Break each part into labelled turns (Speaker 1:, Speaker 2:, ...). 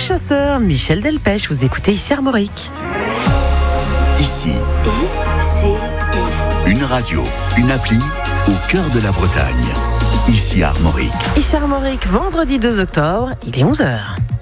Speaker 1: chasseur, Michel Delpech. Vous écoutez ici Armorique.
Speaker 2: Ici, une radio, une appli au cœur de la Bretagne. Ici Armorique.
Speaker 1: Ici Armorique, vendredi 2 octobre, il est 11h.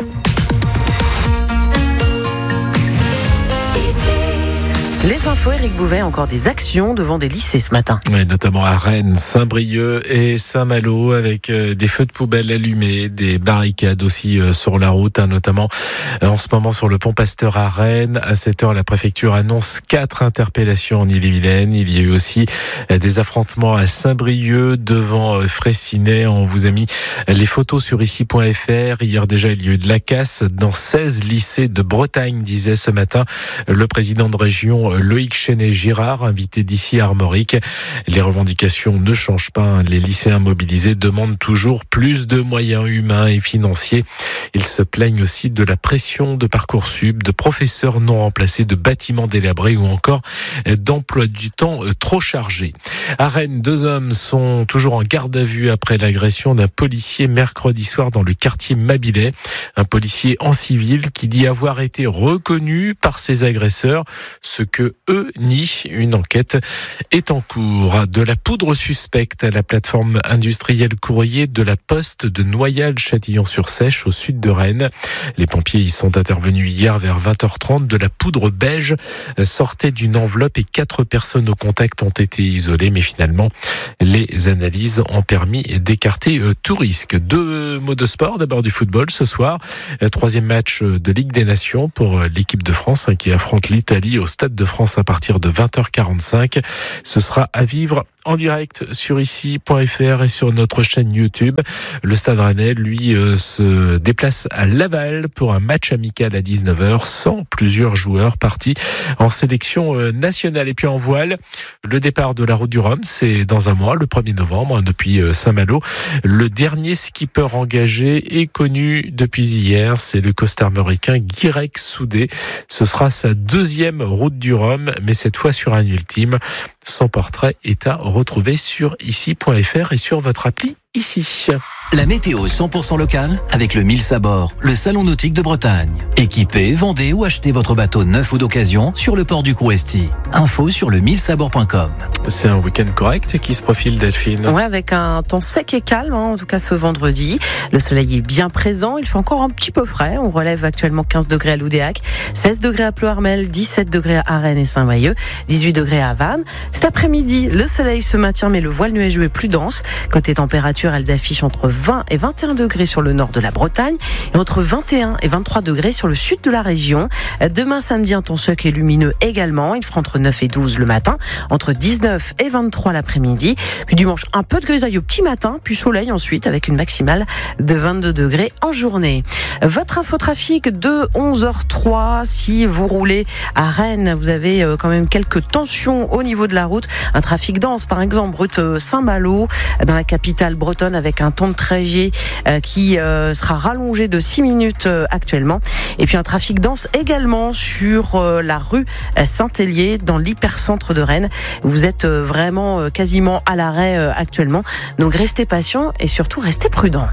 Speaker 1: Les infos, Éric Bouvet, encore des actions devant des lycées ce matin.
Speaker 3: Oui, notamment à Rennes, Saint-Brieuc et Saint-Malo, avec des feux de poubelle allumés, des barricades aussi sur la route, notamment en ce moment sur le pont Pasteur à Rennes. À 7h, la préfecture annonce 4 interpellations en Ille-et-Vilaine. Il y a eu aussi des affrontements à Saint-Brieuc devant Fraissinet. On vous a mis les photos sur ici.fr. Hier déjà, il y a eu de la casse dans 16 lycées de Bretagne, disait ce matin le président de région Loïc Chenet-Girard, invité d'ici Armorique. Les revendications ne changent pas. Les lycéens mobilisés demandent toujours plus de moyens humains et financiers. Ils se plaignent aussi de la pression de Parcoursup, de professeurs non remplacés, de bâtiments délabrés ou encore d'emploi du temps trop chargé. À Rennes, 2 hommes sont toujours en garde à vue après l'agression d'un policier mercredi soir dans le quartier Mabilais. Un policier en civil qui dit avoir été reconnu par ses agresseurs, ce que eux nient. Une enquête est en cours. De la poudre suspecte à la plateforme industrielle courrier de la Poste de Noyal-Châtillon-sur-Seiche au sud de Rennes. Les pompiers y sont intervenus hier vers 20h30. De la poudre beige sortait d'une enveloppe et 4 personnes au contact ont été isolées. Mais finalement, les analyses ont permis d'écarter tout risque. 2 mots de sport. D'abord du football ce soir. 3e match de Ligue des Nations pour l'équipe de France qui affronte l'Italie au Stade de France à partir de 20h45. Ce sera à vivre en direct sur ici.fr et sur notre chaîne YouTube. Le Stade Rennais, lui, se déplace à Laval pour un match amical à 19h sans plusieurs joueurs partis en sélection nationale. Et puis en voile, le départ de la Route du Rhum, c'est dans un mois, le 1er novembre, depuis Saint-Malo. Le dernier skipper engagé est connu depuis hier, c'est le costarmoricain Guirec Soudé. Ce sera sa 2e Route du Rhum, mais cette fois sur un ultime. Son portrait est à retrouver sur ici.fr et sur votre appli ici.
Speaker 4: La météo 100% locale avec le Mills à bord, le salon nautique de Bretagne. Équipez, vendez ou achetez votre bateau neuf ou d'occasion sur le port du Crouesty. Info sur le millsabord.com.
Speaker 3: C'est un week-end correct qui se profile, Delphine.
Speaker 1: Ouais, avec un temps sec et calme, en tout cas ce vendredi. Le soleil est bien présent, il fait encore un petit peu frais. On relève actuellement 15 degrés à Loudéac, 16 degrés à Pleuharmel, 17 degrés à Rennes et Saint-Brieuc, 18 degrés à Vannes. Cet après-midi, le soleil se maintient, mais le voile nuageux est plus dense. Côté température, elles affichent entre 20 et 21 degrés sur le nord de la Bretagne et entre 21 et 23 degrés sur le sud de la région. Demain samedi, un temps sec et lumineux également. Il fera entre 9 et 12 le matin, entre 19 et 23 l'après-midi. Puis dimanche, un peu de grisaille au petit matin, puis soleil ensuite avec une maximale de 22 degrés en journée. Votre infotrafic de 11h03. Si vous roulez à Rennes, vous avez quand même quelques tensions au niveau de la route. Un trafic dense, par exemple, route Saint-Malo, dans la capitale bretonne, avec un temps de trajet qui sera rallongé de 6 minutes actuellement. Et puis un trafic dense également sur la rue Saint-Hélier, dans l'hypercentre de Rennes. Vous êtes vraiment quasiment à l'arrêt actuellement. Donc restez patient et surtout restez prudent.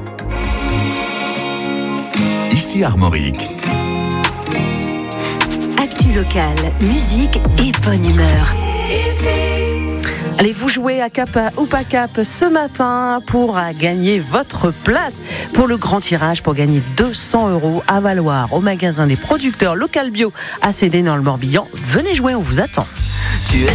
Speaker 2: Ici Armorique.
Speaker 5: Actu locale, musique et bonne humeur.
Speaker 1: Allez, vous jouez à Cap ou pas Cap ce matin pour gagner votre place pour le grand tirage, pour gagner 200 € à valoir au magasin des producteurs Local Bio à Cédé dans le Morbihan. Venez jouer, on vous attend.
Speaker 4: Tu es